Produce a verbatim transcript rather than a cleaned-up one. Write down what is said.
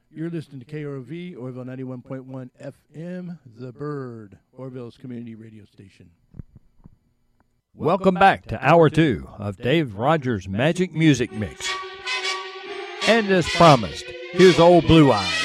You're listening to K R O V, Orville ninety-one point one F M, The Bird, Orville's community radio station. Welcome back to Hour two of Dave Rogers' Magic Music Mix. And as promised, here's Old Blue Eyes.